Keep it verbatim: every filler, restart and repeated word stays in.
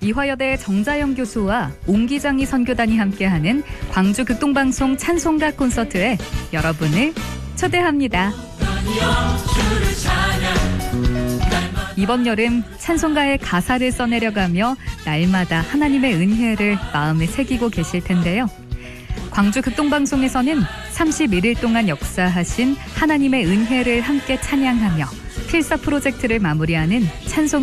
이화여대 정자영 교수와 옹기장이 선교단이 함께하는 광주 극동방송 찬송가 콘서트에 여러분을 초대합니다. 이번 여름 찬송가의 가사를 써내려가며 날마다 하나님의 은혜를 마음에 새기고 계실 텐데요. 광주 극동방송에서는 삼십일 일 동안 역사하신 하나님의 은혜를 함께 찬양하며 필사 프로젝트를 마무리하는 찬송